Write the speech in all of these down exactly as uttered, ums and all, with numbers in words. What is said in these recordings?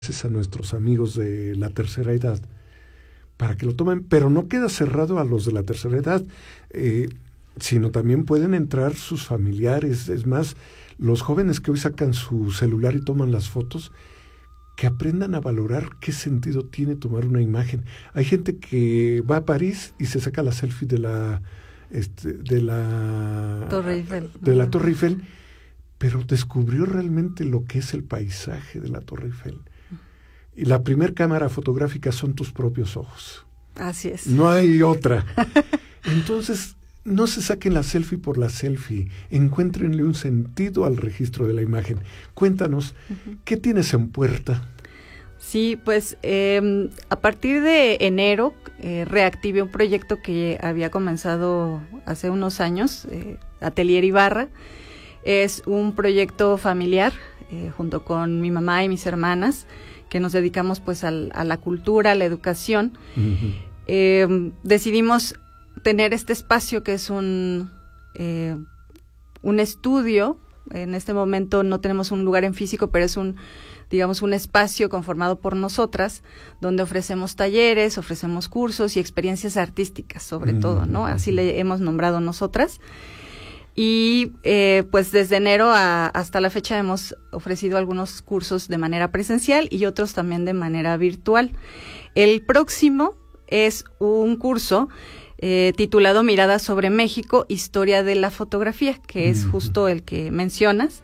a nuestros amigos de la tercera edad para que lo tomen, pero no queda cerrado a los de la tercera edad, eh, sino también pueden entrar sus familiares. Es más, los jóvenes que hoy sacan su celular y toman las fotos, que aprendan a valorar qué sentido tiene tomar una imagen. Hay gente que va a París y se saca la selfie de la este, de la Torre Eiffel. de la Torre Eiffel, pero descubrió realmente lo que es el paisaje de la Torre Eiffel. Y la primer cámara fotográfica son tus propios ojos. Así es. No hay otra. Entonces, no se saquen la selfie por la selfie. Encuéntrenle un sentido al registro de la imagen. Cuéntanos, uh-huh. ¿qué tienes en puerta? Sí, pues eh, a partir de enero eh, reactivé un proyecto que había comenzado hace unos años, eh, Atelier Ibarra. Es un proyecto familiar eh, junto con mi mamá y mis hermanas, que nos dedicamos pues al, a la cultura, a la educación. Uh-huh. Eh, decidimos tener este espacio que es un, eh, un estudio. En este momento no tenemos un lugar en físico, pero es un, digamos, un espacio conformado por nosotras, donde ofrecemos talleres, ofrecemos cursos y experiencias artísticas, sobre uh-huh. todo, ¿no? Así le hemos nombrado nosotras. Y eh, pues desde enero a, hasta la fecha hemos ofrecido algunos cursos de manera presencial y otros también de manera virtual. El próximo es un curso eh, titulado Miradas sobre México, Historia de la Fotografía, que es justo el que mencionas,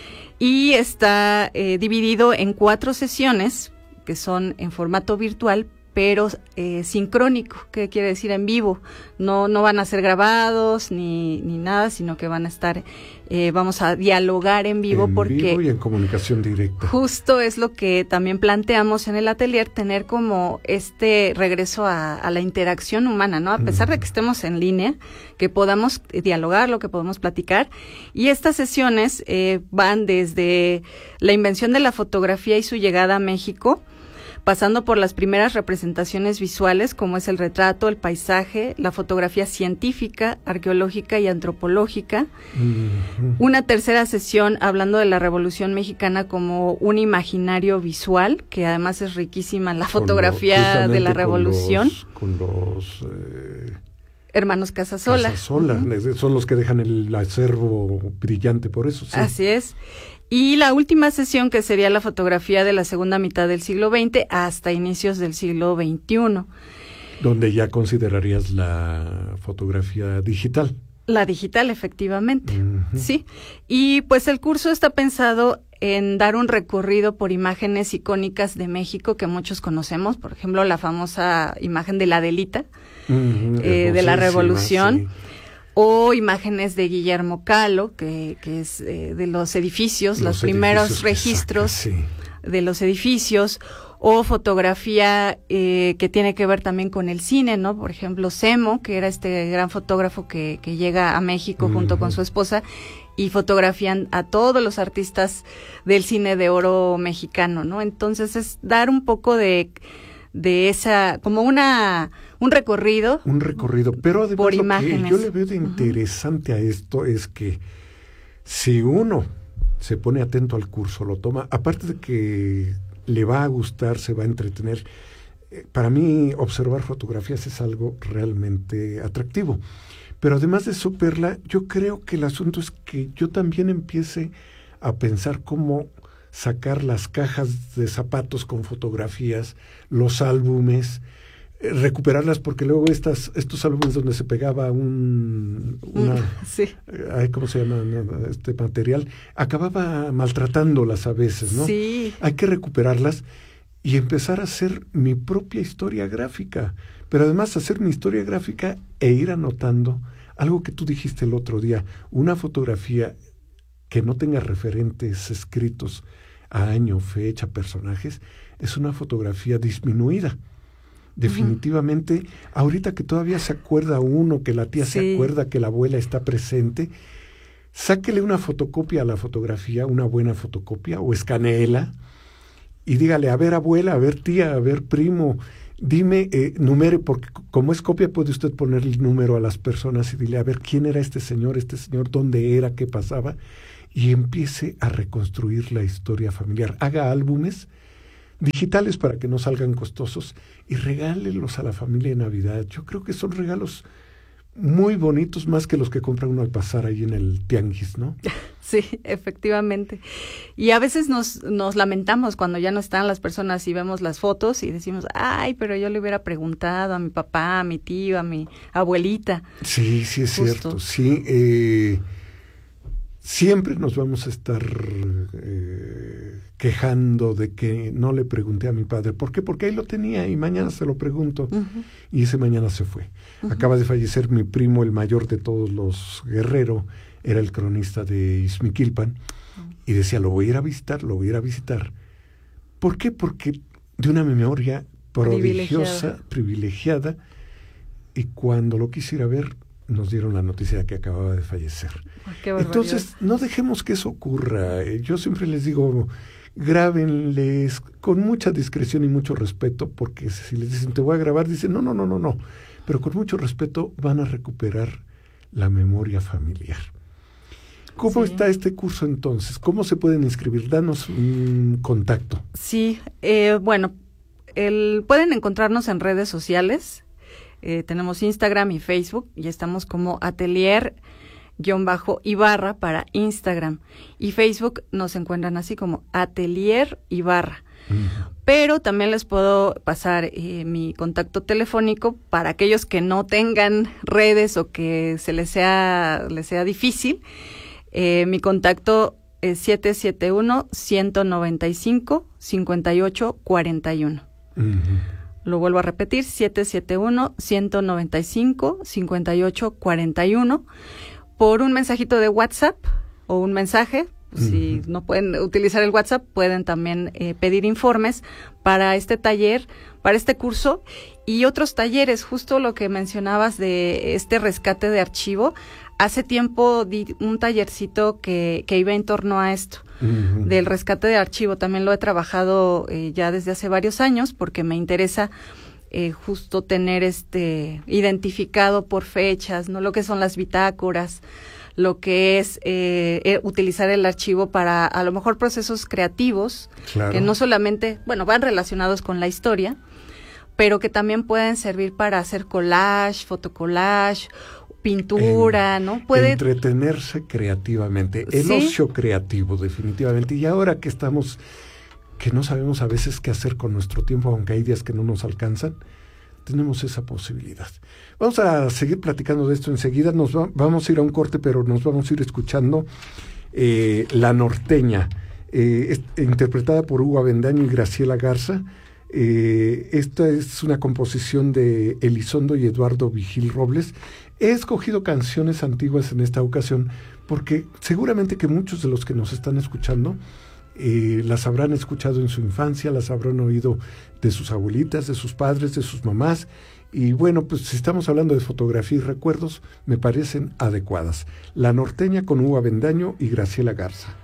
y está eh, dividido en cuatro sesiones que son en formato virtual, pero eh, sincrónico, que quiere decir en vivo. No no van a ser grabados ni ni nada, sino que van a estar, eh, vamos a dialogar en vivo, en porque vivo y en comunicación directa. Justo es lo que también planteamos en el atelier, tener como este regreso a, a la interacción humana, ¿no? A pesar mm. de que estemos en línea, que podamos dialogar, lo que podamos platicar. Y estas sesiones eh, van desde la invención de la fotografía y su llegada a México, pasando por las primeras representaciones visuales, como es el retrato, el paisaje, la fotografía científica, arqueológica y antropológica. Mm-hmm. Una tercera sesión hablando de la Revolución Mexicana como un imaginario visual, que además es riquísima la fotografía lo, de la Revolución. Con los... Con los eh... Hermanos Casasola. Casasola, uh-huh. son los que dejan el acervo brillante, por eso. Sí. Así es. Y la última sesión, que sería la fotografía de la segunda mitad del siglo veinte hasta inicios del siglo veintiuno. Donde ya considerarías la fotografía digital. La digital, efectivamente, uh-huh. sí. Y pues el curso está pensado en dar un recorrido por imágenes icónicas de México que muchos conocemos, por ejemplo, la famosa imagen de la Adelita, uh-huh. eh, de la Revolución. Sí. O imágenes de Guillermo Kahlo, que, que es eh, de los edificios, los, los primeros edificios registros saca, sí. de los edificios, o fotografía eh, que tiene que ver también con el cine, ¿no? Por ejemplo, Semo, que era este gran fotógrafo que, que llega a México uh-huh. junto con su esposa y fotografían a todos los artistas del cine de oro mexicano, ¿no? Entonces es dar un poco de... de esa, como una un recorrido. Un recorrido, pero además por lo imágenes. Que yo le veo de interesante uh-huh. a esto es que si uno se pone atento al curso, lo toma, aparte de que le va a gustar, se va a entretener, eh, para mí observar fotografías es algo realmente atractivo. Pero además de eso, Perla, yo creo que el asunto es que yo también empiece a pensar cómo sacar las cajas de zapatos con fotografías, los álbumes, eh, recuperarlas, porque luego estas estos álbumes donde se pegaba un una sí. eh, ¿cómo se llama? Este material, acababa maltratándolas a veces, ¿no? Sí. Hay que recuperarlas y empezar a hacer mi propia historia gráfica, pero además hacer mi historia gráfica e ir anotando algo que tú dijiste el otro día, una fotografía que no tenga referentes escritos a año, fecha, personajes, es una fotografía disminuida. Definitivamente, uh-huh. ahorita que todavía se acuerda uno, que la tía sí. se acuerda que la abuela está presente, sáquele una fotocopia a la fotografía, una buena fotocopia, o escanéela, y dígale, a ver abuela, a ver tía, a ver primo, dime, eh, numere, porque como es copia puede usted poner el número a las personas y dile, a ver, ¿quién era este señor, este señor, dónde era, qué pasaba? Y empiece a reconstruir la historia familiar. Haga álbumes digitales para que no salgan costosos y regálenlos a la familia de Navidad. Yo creo que son regalos muy bonitos, más que los que compra uno al pasar ahí en el tianguis, ¿no? Sí, efectivamente. Y a veces nos, nos lamentamos cuando ya no están las personas y vemos las fotos y decimos, ay, pero yo le hubiera preguntado a mi papá, a mi tío, a mi abuelita. Sí, sí es Justo. cierto. Sí, eh, siempre nos vamos a estar eh, quejando de que no le pregunté a mi padre. ¿Por qué? Porque ahí lo tenía y mañana se lo pregunto. Uh-huh. Y ese mañana se fue. Uh-huh. Acaba de fallecer mi primo, el mayor de todos los Guerrero, era el cronista de Ixmiquilpan, uh-huh. y decía, lo voy a ir a visitar, lo voy a ir a visitar. ¿Por qué? Porque de una memoria prodigiosa, privilegiada, privilegiada y cuando lo quisiera ver, nos dieron la noticia de que acababa de fallecer. Oh, entonces, no dejemos que eso ocurra. Yo siempre les digo, grábenles con mucha discreción y mucho respeto, porque si les dicen, te voy a grabar, dicen, no, no, no, no, no. Pero con mucho respeto van a recuperar la memoria familiar. ¿Cómo sí. está este curso entonces? ¿Cómo se pueden inscribir? Danos un contacto. Sí, eh, bueno, el, pueden encontrarnos en redes sociales. Eh, tenemos Instagram y Facebook y estamos como Atelier-Ibarra para Instagram. Y Facebook nos encuentran así como Atelier Ibarra. Uh-huh. Pero también les puedo pasar eh, mi contacto telefónico para aquellos que no tengan redes o que se les sea, les sea difícil. Eh, mi contacto es siete siete uno, uno nueve cinco, cinco ocho cuatro uno. Uh-huh. Lo vuelvo a repetir, siete siete uno, uno nueve cinco, cinco ocho cuatro uno. Por un mensajito de WhatsApp o un mensaje, uh-huh. si no pueden utilizar el WhatsApp, pueden también eh, pedir informes para este taller, para este curso y otros talleres. Justo lo que mencionabas de este rescate de archivo, hace tiempo di un tallercito que, que iba en torno a esto, uh-huh. del rescate de archivo. También lo he trabajado eh, ya desde hace varios años porque me interesa eh, justo tener este identificado por fechas, ¿no? Lo que son las bitácoras, lo que es eh, eh, utilizar el archivo para a lo mejor procesos creativos, claro. que no solamente, bueno, van relacionados con la historia, pero que también pueden servir para hacer collage, fotocollage, pintura, en, ¿no? Puede entretenerse creativamente, el ¿sí? ocio creativo, definitivamente. Y ahora que estamos, que no sabemos a veces qué hacer con nuestro tiempo, aunque hay días que no nos alcanzan, tenemos esa posibilidad. Vamos a seguir platicando de esto enseguida. Nos va, vamos a ir a un corte, pero nos vamos a ir escuchando eh, La Norteña, eh, es, interpretada por Hugo Avendaño y Graciela Garza. Eh, esta es una composición de Elizondo y Eduardo Vigil Robles. He escogido canciones antiguas en esta ocasión porque seguramente que muchos de los que nos están escuchando eh, las habrán escuchado en su infancia, las habrán oído de sus abuelitas, de sus padres, de sus mamás. Y bueno, pues si estamos hablando de fotografía y recuerdos, me parecen adecuadas. La Norteña con Hugo Avendaño y Graciela Garza.